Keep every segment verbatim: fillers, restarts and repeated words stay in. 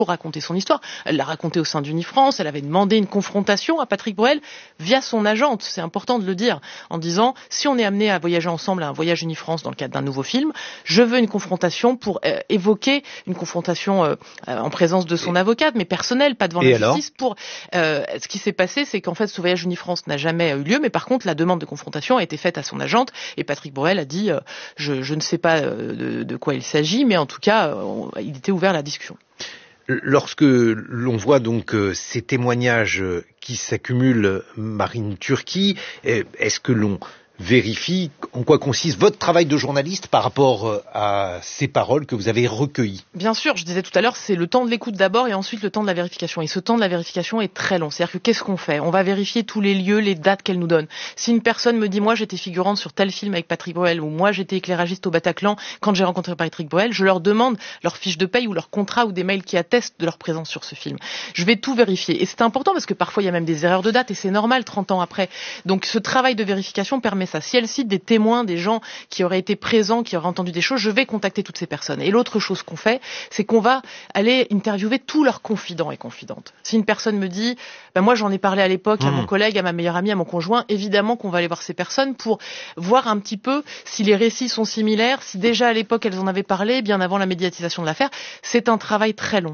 pour raconter son histoire. Elle l'a raconté au sein d'Unifrance, elle avait demandé une confrontation à Patrick Bruel via son agente, c'est important de le dire, en disant si on est amené à voyager ensemble à un voyage Unifrance dans le cadre d'un nouveau film, je veux une confrontation pour euh, évoquer une confrontation euh, en présence de son avocate, mais personnelle, pas devant Et la alors justice. Pour euh, ce qui s'est passé, c'est qu'en fait ce voyage Unifrance n'a jamais eu lieu, mais par contre la demande de confrontation a été faite à son agente et Patrick Bruel a dit euh, je, je ne sais pas euh, de, de quoi il s'agit, mais en tout cas euh, il était ouvert à la discussion. Lorsque l'on voit donc euh, ces témoignages qui s'accumulent, Marine Turki, est-ce que l'on vérifie en quoi consiste votre travail de journaliste par rapport à ces paroles que vous avez recueillies? Bien sûr, je disais tout à l'heure, c'est le temps de l'écoute d'abord et ensuite le temps de la vérification. Et ce temps de la vérification est très long. C'est-à-dire que qu'est-ce qu'on fait? On va vérifier tous les lieux, les dates qu'elle nous donne. Si une personne me dit, moi j'étais figurante sur tel film avec Patrick Bruel, ou moi j'étais éclairagiste au Bataclan quand j'ai rencontré Patrick Bruel, je leur demande leur fiche de paye ou leur contrat ou des mails qui attestent de leur présence sur ce film. Je vais tout vérifier. Et c'est important parce que parfois il y a même des erreurs de date et c'est normal trente ans après. Donc ce travail de vérification permet ça. Si elle cite des témoins, des gens qui auraient été présents, qui auraient entendu des choses, je vais contacter toutes ces personnes. Et l'autre chose qu'on fait, c'est qu'on va aller interviewer tous leurs confidents et confidentes. Si une personne me dit, ben moi j'en ai parlé à l'époque à mon collègue, à ma meilleure amie, à mon conjoint, évidemment qu'on va aller voir ces personnes pour voir un petit peu si les récits sont similaires, si déjà à l'époque elles en avaient parlé, bien avant la médiatisation de l'affaire. C'est un travail très long.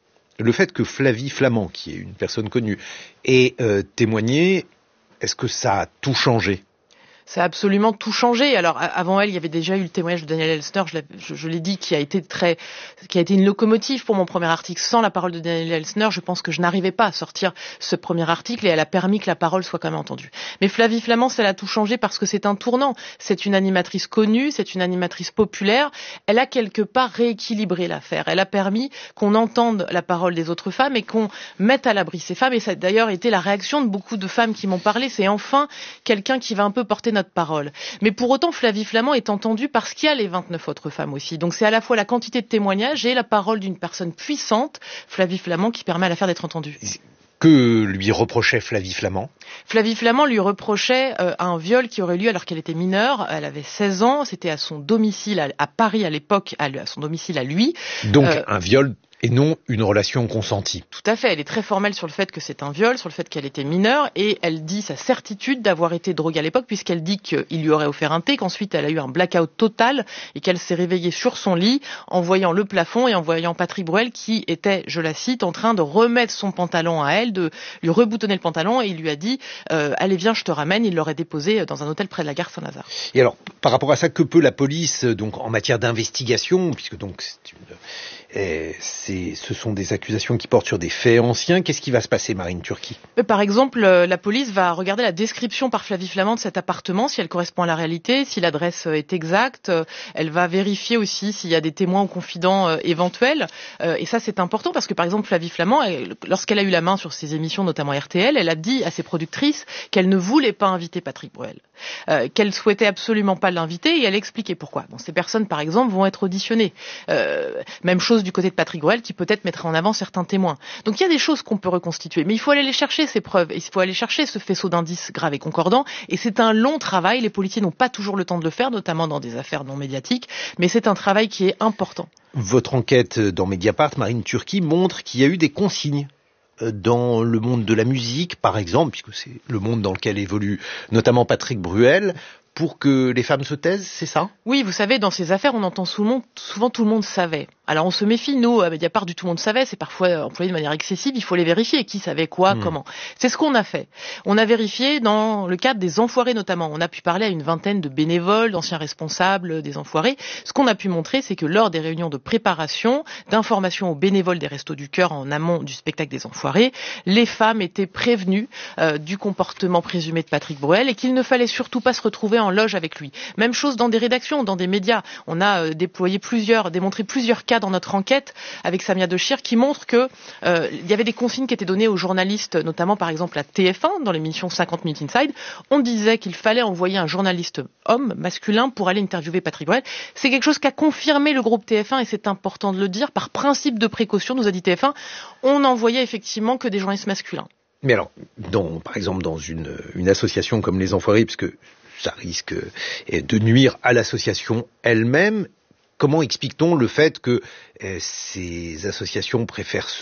Le fait que Flavie Flament, qui est une personne connue, ait euh, témoigné, est-ce que ça a tout changé ? Ça a absolument tout changé. Alors avant elle, il y avait déjà eu le témoignage de Daniel Elstner, je l'ai, je, je l'ai dit, qui a été très, qui a été une locomotive pour mon premier article. Sans la parole de Daniel Elstner, je pense que je n'arrivais pas à sortir ce premier article et elle a permis que la parole soit quand même entendue. Mais Flavie Flament, ça a tout changé parce que c'est un tournant. C'est une animatrice connue, c'est une animatrice populaire. Elle a quelque part rééquilibré l'affaire. Elle a permis qu'on entende la parole des autres femmes et qu'on mette à l'abri ces femmes. Et ça a d'ailleurs été la réaction de beaucoup de femmes qui m'ont parlé. C'est enfin quelqu'un qui va un peu porter notre parole. Mais pour autant, Flavie Flament est entendue parce qu'il y a les vingt-neuf autres femmes aussi. Donc c'est à la fois la quantité de témoignages et la parole d'une personne puissante, Flavie Flament, qui permet à l'affaire d'être entendue. Que lui reprochait Flavie Flament ? Flavie Flament lui reprochait euh, un viol qui aurait lieu alors qu'elle était mineure. Elle avait seize ans, c'était à son domicile à, à Paris à l'époque, à, à son domicile à lui. Donc euh, un viol et non une relation consentie. Tout à fait, elle est très formelle sur le fait que c'est un viol, sur le fait qu'elle était mineure, et elle dit sa certitude d'avoir été droguée à l'époque, puisqu'elle dit qu'il lui aurait offert un thé, qu'ensuite elle a eu un blackout total, et qu'elle s'est réveillée sur son lit, en voyant le plafond et en voyant Patrick Bruel, qui était, je la cite, en train de remettre son pantalon à elle, de lui reboutonner le pantalon, et il lui a dit euh, « Allez, viens, je te ramène ». Il l'aurait déposée dans un hôtel près de la gare Saint-Lazare. Et alors, par rapport à ça, que peut la police, donc en matière d'investigation, puisque donc c'est une... Et c'est, ce sont des accusations qui portent sur des faits anciens. Qu'est-ce qui va se passer, Marine Turki ? Par exemple, la police va regarder la description par Flavie Flament de cet appartement, si elle correspond à la réalité, si l'adresse est exacte. Elle va vérifier aussi s'il y a des témoins ou confidents euh, éventuels. Euh, et ça, c'est important parce que, par exemple, Flavie Flament, elle, lorsqu'elle a eu la main sur ses émissions, notamment R T L, elle a dit à ses productrices qu'elle ne voulait pas inviter Patrick Bruel, euh, qu'elle souhaitait absolument pas l'inviter, et elle expliquait pourquoi. Bon, ces personnes, par exemple, vont être auditionnées. Euh, même chose du côté de Patrick Bruel, qui peut-être mettra en avant certains témoins. Donc il y a des choses qu'on peut reconstituer, mais il faut aller les chercher, ces preuves, et il faut aller chercher ce faisceau d'indices graves et concordants, et c'est un long travail. Les policiers n'ont pas toujours le temps de le faire, notamment dans des affaires non médiatiques, mais c'est un travail qui est important. Votre enquête dans Mediapart, Marine Turki, montre qu'il y a eu des consignes dans le monde de la musique, par exemple, puisque c'est le monde dans lequel évolue notamment Patrick Bruel, pour que les femmes se taisent, c'est ça ? Oui, vous savez, dans ces affaires, on entend souvent, souvent tout le monde savait. Alors on se méfie, nous, à Mediapart, du tout le monde savait, c'est parfois employé de manière excessive, il faut les vérifier, qui savait quoi, mmh. comment. C'est ce qu'on a fait. On a vérifié dans le cadre des enfoirés notamment. On a pu parler à une vingtaine de bénévoles, d'anciens responsables des enfoirés. Ce qu'on a pu montrer, c'est que lors des réunions de préparation, d'information aux bénévoles des Restos du Cœur en amont du spectacle des enfoirés, les femmes étaient prévenues euh, du comportement présumé de Patrick Bruel et qu'il ne fallait surtout pas se retrouver en loge avec lui. Même chose dans des rédactions, dans des médias. On a euh, déployé plusieurs, démontré plusieurs cas dans notre enquête avec Samia Dechir qui montre que euh, il y avait des consignes qui étaient données aux journalistes, notamment par exemple à T F un dans l'émission cinquante minutes Inside. On disait qu'il fallait envoyer un journaliste homme, masculin, pour aller interviewer Patrick Bruel. C'est quelque chose qu'a confirmé le groupe T F un et c'est important de le dire. Par principe de précaution, nous a dit T F un, on n'envoyait effectivement que des journalistes masculins. Mais alors, dans, par exemple, dans une, une association comme les Enfoirés, puisque ça risque de nuire à l'association elle-même, comment explique-t-on le fait que euh, ces associations préfèrent